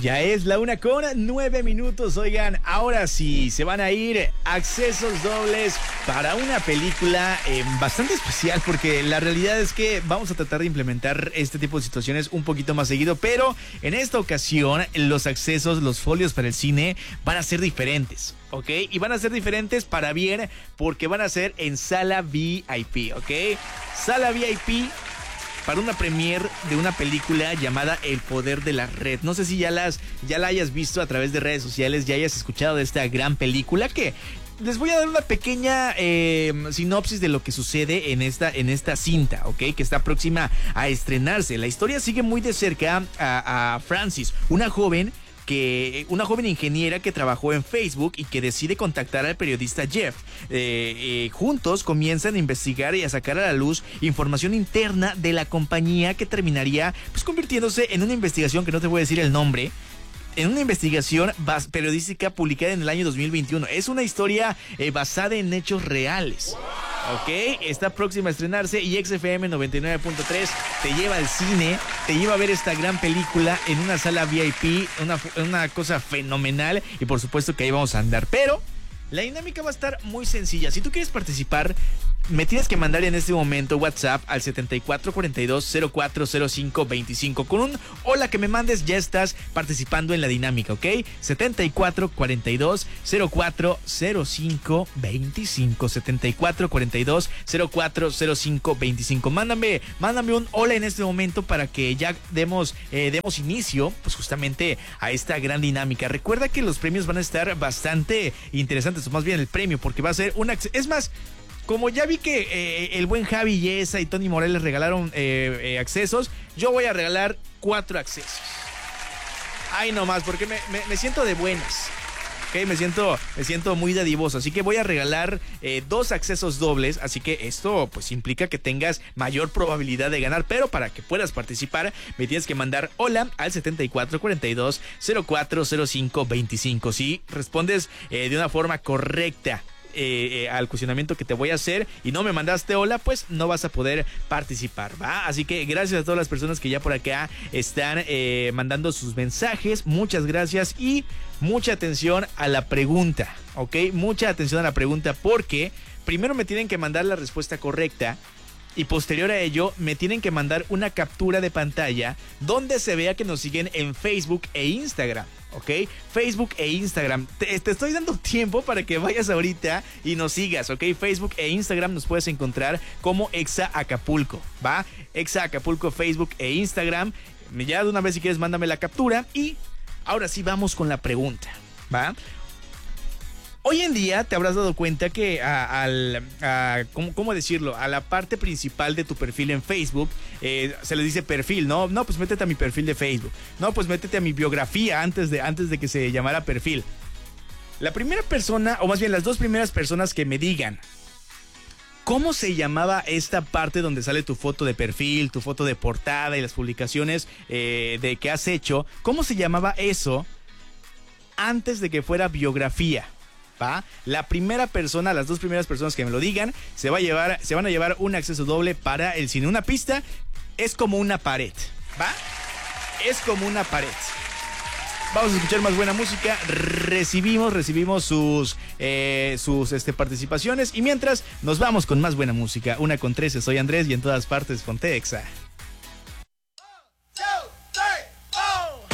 Ya es la 1:09. Oigan, ahora sí, se van a ir accesos dobles para una película bastante especial, porque la realidad es que vamos a tratar de implementar este tipo de situaciones un poquito más seguido, pero en esta ocasión los accesos, los folios para el cine van a ser diferentes, ¿ok? Y van a ser diferentes para bien, porque van a ser en sala VIP, ¿ok? Sala VIP para una premiere de una película llamada El Poder de la Red. No sé si ya la hayas visto a través de redes sociales, ya hayas escuchado de esta gran película, que les voy a dar una pequeña sinopsis de lo que sucede en esta cinta, ¿ok? Que está próxima a estrenarse. La historia sigue muy de cerca a Francis, una joven ingeniera que trabajó en Facebook y que decide contactar al periodista Jeff. Juntos comienzan a investigar y a sacar a la luz información interna de la compañía, que terminaría pues convirtiéndose en una investigación que no te voy a decir el nombre, en una investigación periodística publicada en el año 2021. Es una historia basada en hechos reales, ¿ok? Está próxima a estrenarse y XFM 99.3 te lleva al cine, te lleva a ver esta gran película en una sala VIP, una cosa fenomenal, y por supuesto que ahí vamos a andar. Pero la dinámica va a estar muy sencilla. Si tú quieres participar, me tienes que mandar en este momento WhatsApp al 7442040525. Con un hola que me mandes ya estás participando en la dinámica, ¿ok? 7442040525. 7442040525. Mándame un hola en este momento para que ya demos inicio pues justamente a esta gran dinámica. Recuerda que los premios van a estar bastante interesantes, o más bien el premio, porque va a ser es más, como ya vi que el buen Javi Yesa y Tony Morales regalaron accesos, yo voy a regalar 4 accesos. Ay, no más, porque me siento de buenas. Okay, me siento muy dadivoso, así que voy a regalar 2 accesos dobles, así que esto pues implica que tengas mayor probabilidad de ganar, pero para que puedas participar me tienes que mandar hola al 7442040525. Si respondes de una forma correcta al cuestionamiento que te voy a hacer y no me mandaste hola, pues no vas a poder participar, ¿va? Así que gracias a todas las personas que ya por acá están mandando sus mensajes, muchas gracias, y mucha atención a la pregunta, ¿ok? Mucha atención a la pregunta, porque primero me tienen que mandar la respuesta correcta y posterior a ello me tienen que mandar una captura de pantalla donde se vea que nos siguen en Facebook e Instagram, ¿ok? Facebook e Instagram. Te estoy dando tiempo para que vayas ahorita y nos sigas, ¿ok? Facebook e Instagram nos puedes encontrar como Exa Acapulco, ¿va? Exa Acapulco, Facebook e Instagram. Ya de una vez, si quieres, mándame la captura. Y ahora sí vamos con la pregunta, ¿va? Hoy en día te habrás dado cuenta que ¿cómo decirlo? A la parte principal de tu perfil en Facebook se le dice perfil, ¿no? No, pues métete a mi perfil de Facebook. No, pues métete a mi biografía antes de que se llamara perfil. La primera persona, o más bien las 2 primeras personas que me digan ¿cómo se llamaba esta parte donde sale tu foto de perfil, tu foto de portada y las publicaciones de que has hecho? ¿Cómo se llamaba eso antes de que fuera biografía? ¿Va? La primera persona, las 2 primeras personas que me lo digan, se van a llevar un acceso doble para el cine. Una pista es como una pared, ¿va? Es como una pared. Vamos a escuchar más buena música. Recibimos sus participaciones. Y mientras, nos vamos con más buena música. 1:13, soy Andrés y en todas partes ponte Exa.